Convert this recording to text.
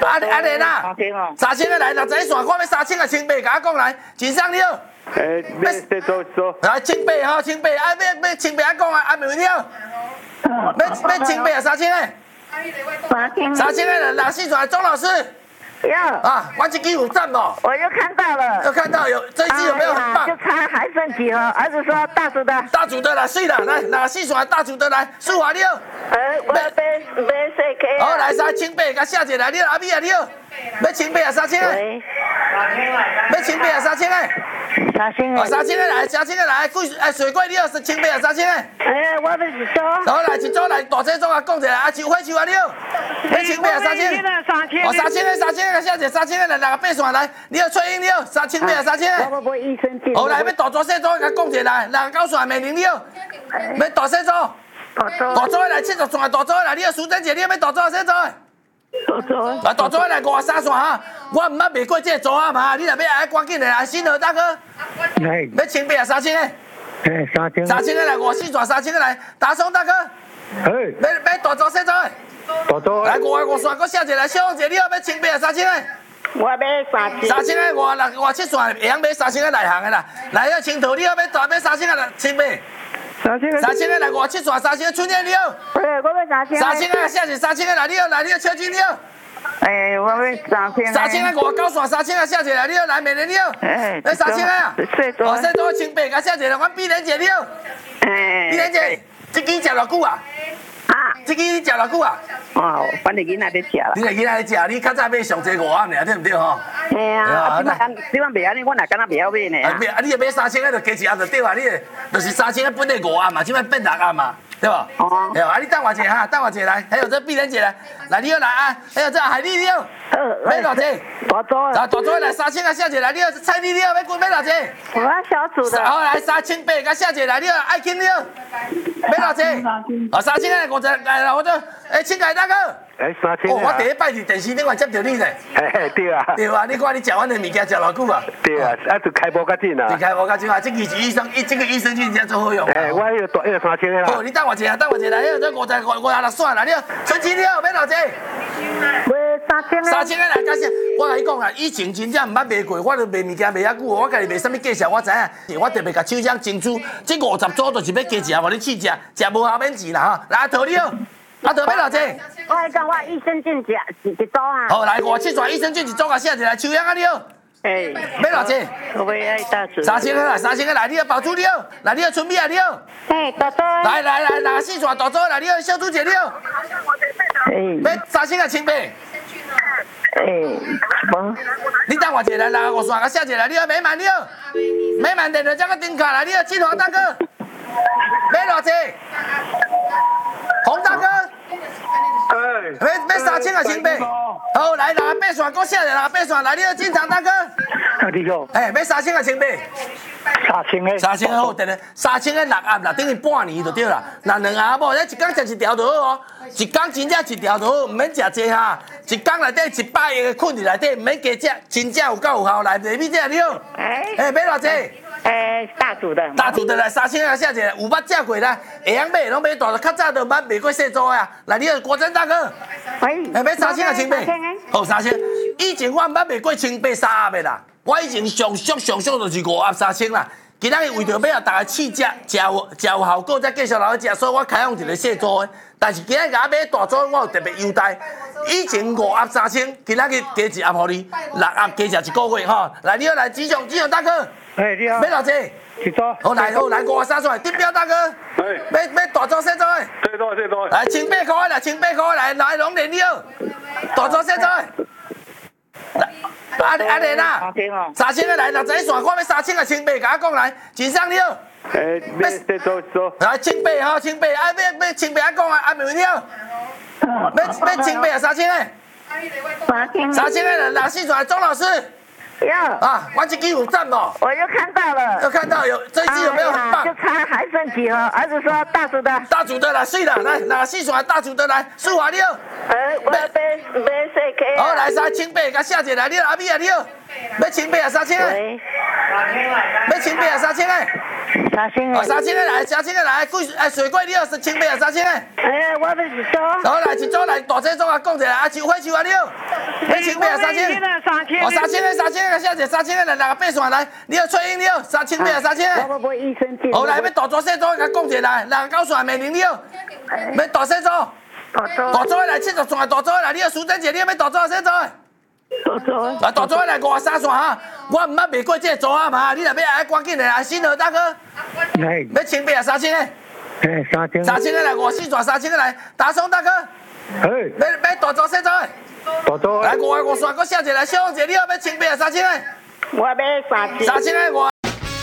阿莲啊，3000个来，61线，我要3000个清白，甲我讲来，真上了。 要再做。 来清白吼，清白，要清白啊讲啊，没问题。要清白啊，3000个。3000个人，64线，钟老师。 有啊，我这支有赞不？ 我又看到了， 又看到有这一支有没有很棒？ 就差还剩几盒？儿子说大组的， 大组的来，是的，来64线大组的来，舒华六。 我要买4K。 好，来清白，甲下姐来，你阿米啊六，要清白啊3000个。要清白啊3000个。 3000个。 3000个来，3000个来，水果六是清白啊3000个。 我要一组。 好来一组来，大车组啊讲一下，啊秋花六，要清白啊3000个。哦3000个下姐3000个来68线来，你要吹音六，清白啊3000个。 我不医生进。 好来，要大组小组，甲讲一下来，69线美玲六，要大小组。大组来70线，大组来，你要苏珍姐，你要大组小组。啊，大组来53线哈，我唔捌卖过这个组啊嘛，你若要爱赶紧的来，新河大哥，要清白啊3000个。3000个来54线，3000个来，大松大哥，要大组小组。来53个下一个来，小王姐，你要清白啊3000个。 我要3000个。 57线，会晓买3000个内行的啦，来要青桃，你要3000个来清白。3000个来57线，3000个春天六。 我要3000个。 3000个下是3000个来，你要秋金六。 我要3000个。 3000个59线，3000个下一个来，你要来美人六。要3000个啊。细多清白，甲下一个阮碧莲姐六。碧莲姐，这支食偌久啊？这支你食偌久啊？ 反正囡仔在食啦。 你个囡仔在食，你较早买上济5暗尔，对毋对吼？ 你讲袂安尼，我哪敢若袂晓买呢？ 你要买3000个，就加一暗就对啊！你就是3000个本来5暗嘛，即摆变6暗嘛，对吧？对啊，你等我一下哈，等我一下来，还有这碧莲姐来，来你要来啊，还有这海丽六，买偌济？ 大组。 大组来3000个下一个来，你要蔡丽六要买偌济？ 我要小组的。 好来3800个下一个来，你要爱金六，买偌济？3000个50来，我这请凯大哥。 3000。 我第一摆伫电视顶面接到你咧。 对啊。 对啊，你看你食阮的物件食偌久啊？ 对啊，就开播较紧啊。 就开播较紧啊，这个是医生，这个益生菌真做好用。 我要3000个啦。 好，你等我一下，来，还有这56线啦，你春季了买偌济？ 买3000个。 3000个来，假设我甲你讲啦，以前真正毋捌卖过，我都卖物件卖遐久，我家己卖啥物介绍，我知影。我特别甲厂商争取，这50组就是要加食，无你试食，食无效免钱啦哈。来，阿桃你好，阿桃买偌济？ 我讲我益生菌一组啊。 好，来57线益生菌一组甲写一来，秋阳啊你好。买偌济？ 我要大组。 3000个来，3000个来，你要宝珠你好，来你要春米啊你好。 大组。 来64线大组来，你要小猪姐你好。要3000个清白。你等我一下来，65线甲写一来，你要美满你好。美满电话这个顶卡来，你要金华大哥。买偌济？洪大哥。要3000个清白。好，来68线搁写一68线来，你要进场大哥。 你好。 要3000个清白。3000个好，等下3000个6暗啦，等于半年就对啦。那2暗无，一天食一条就好哦。一天真正一条就好，唔免食济哈。一天内底100个困伫内底，唔免加食，真正有够有效。来，内面这你好。买偌济？ 大组的。 大组的来3000个下一个，有捌食过啦，会晓买拢买大，较早都捌卖过细组啊。来，你好，国珍大哥。买3000个清白。好3000。以前我毋捌卖过清白3暗的啦。我以前上俗就是5暗3000啦，今仔日为着要让大家试食，食有效果，再继续落去食，所以我开放一个小组的。但是今仔日甲我买大组，我有特别优待。以前5暗3000，今仔日加1暗互你，6暗加食1个月吼。来，你要来志雄大哥。 你好。 买偌济？ 一组。 好来53线，丁彪大哥。买大组小组的。 小组。 来1800块来，1800块来龙年了，大组小组的。阿莲啊，3000个来61线，我要3000个清白，甲我讲来，真上了。 要再做。 来清白吼，清白，要清白，讲啊，没问题。要清白啊，3000个。3000个来64线，钟老师。 有。 我这支有赞不？ 我又看到了。 又看到有这一支有没有很棒？ 就差还剩几盒？儿子说大组的。 大组的来，是的，来64线大组的来，舒华六。 我要买4K。 好，来3800，甲下一个来，你阿米啊你好，要清白啊3000个。要清白啊3000个。 3000个。 哦，3000个来，3000个来，水果你有清白啊，3000个。 我要一组。 好来，一组来，大这组啊，讲一下啊，秋花秋啊，你有？要清白啊，3000个。哦，3000个，小姐，3000个来，哪个八线来？你有翠英，你有清白啊，3000个。 我买益生菌。 好来，要大组小组，甲讲一下来，哪个9线美玲你有？要大小组。大组的来70线，大组的来，你有苏珍姐，你有要大组小组的？啊，大组的来53线哈，我毋捌卖过这个组啊嘛，你若要赶紧的来，新河大哥。要清白啊，3000个。3000个来54线，3000个来，大松大哥。要大组小组的。 大组。 来5线，搁写一个来，小姐你有要清白啊，3000个。 我要3000。 3000个